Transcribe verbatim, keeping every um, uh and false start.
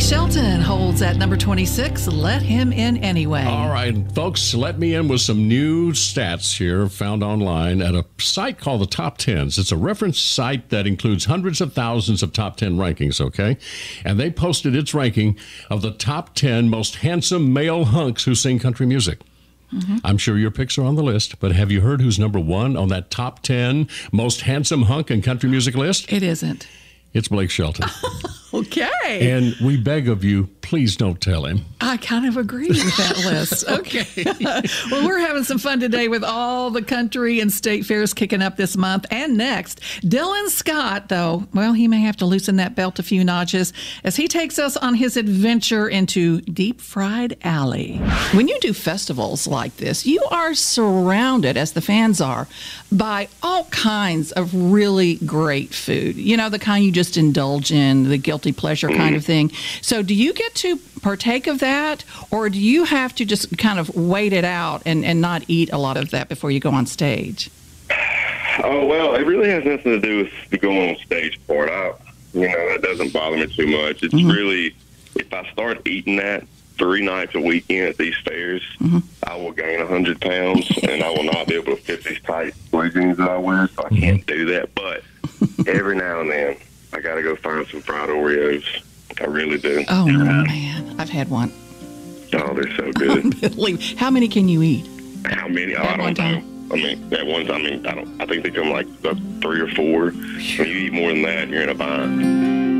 Shelton holds at number twenty-six. Let him in anyway. All right, folks, let me in with some new stats here found online at a site called the Top Tens. It's a reference site that includes hundreds of thousands of top ten rankings, okay? And they posted its ranking of the top ten most handsome male hunks who sing country music. Mm-hmm. I'm sure your picks are on the list, but have you heard who's number one on that top ten most handsome hunk in country music list? It isn't. It's Blake Shelton. Okay. And we beg of you, please don't tell him. I kind of agree with that list. Okay. Well, we're having some fun today with all the country and state fairs kicking up this month and next. Dylan Scott, though, well, he may have to loosen that belt a few notches as he takes us on his adventure into Deep Fried Alley. When you do festivals like this, you are surrounded, as the fans are, by all kinds of really great food. You know, the kind you just indulge in, the guilty pleasure kind of thing. So do you get to partake of that, or do you have to just kind of wait it out and, and not eat a lot of that before you go on stage? Oh, well, it really has nothing to do with the going on stage part. I, you know, that doesn't bother me too much. It's mm-hmm. really, if I start eating that three nights a weekend at these fairs, mm-hmm. I will gain one hundred pounds, and I will not be able to fit these tight blue jeans that I wear, so I mm-hmm. can't do that. But every now and then, I got to go find some fried Oreos. I really do. Oh, man. I've had one. Oh, they're so good. Unbelievable. How many can you eat? How many? Oh, at I don't one time? know. I mean, at one time, I mean, I don't. I think they come like uh, three or four. When you eat more than that, you're in a bind.